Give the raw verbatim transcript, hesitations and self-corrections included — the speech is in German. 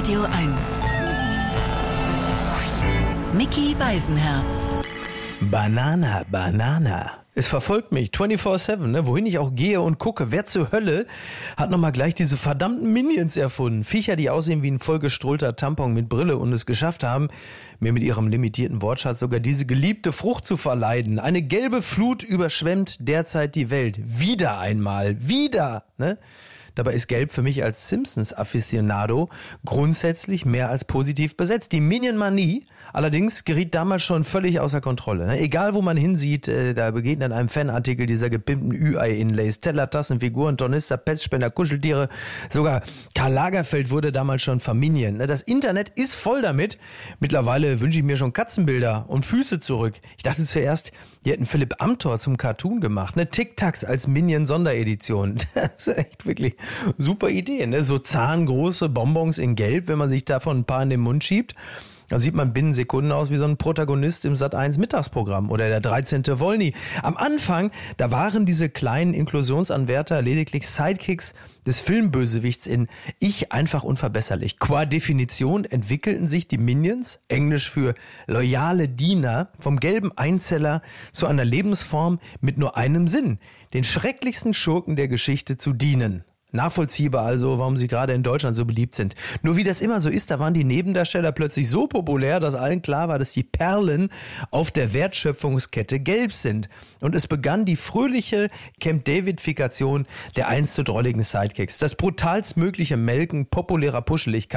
Radio eins. Micky Beisenherz. Banana, Banana. Es verfolgt mich vierundzwanzig sieben, ne? Wohin ich auch gehe und gucke. Wer zur Hölle hat nochmal gleich diese verdammten Minions erfunden? Viecher, die aussehen wie ein vollgestrullter Tampon mit Brille und es geschafft haben, mir mit ihrem limitierten Wortschatz sogar diese geliebte Frucht zu verleiden. Eine gelbe Flut überschwemmt derzeit die Welt. Wieder einmal. Wieder, ne? Dabei ist Gelb für mich als Simpsons-Afficionado grundsätzlich mehr als positiv besetzt. Die Minion-Manie allerdings geriet damals schon völlig außer Kontrolle. Egal wo man hinsieht, da begegnet einem Fanartikel dieser gepimpten Ü-Ei-Inlays, Teller, Tassen, Figuren, Tornister, Pestspender, Kuscheltiere. Sogar Karl Lagerfeld wurde damals schon verminion. Das Internet ist voll damit. Mittlerweile wünsche ich mir schon Katzenbilder und Füße zurück. Ich dachte zuerst, die hätten Philipp Amthor zum Cartoon gemacht. Ne? Tic-Tacs als Minion-Sonderedition. Das ist echt wirklich super Idee. Ne? So zahngroße Bonbons in Gelb, wenn man sich davon ein paar in den Mund schiebt. Da sieht man binnen Sekunden aus wie so ein Protagonist im Sat eins Mittagsprogramm oder der dreizehnte Wollny. Am Anfang, da waren diese kleinen Inklusionsanwärter lediglich Sidekicks des Filmbösewichts in Ich einfach unverbesserlich. Qua Definition entwickelten sich die Minions, englisch für loyale Diener, vom gelben Einzeller zu einer Lebensform mit nur einem Sinn, den schrecklichsten Schurken der Geschichte zu dienen. Nachvollziehbar also, warum sie gerade in Deutschland so beliebt sind. Nur wie das immer so ist, da waren die Nebendarsteller plötzlich so populär, dass allen klar war, dass die Perlen auf der Wertschöpfungskette gelb sind. Und es begann die fröhliche Camp-David-Fikation der einst so drolligen Sidekicks. Das brutalstmögliche Melken populärer Puscheligkeit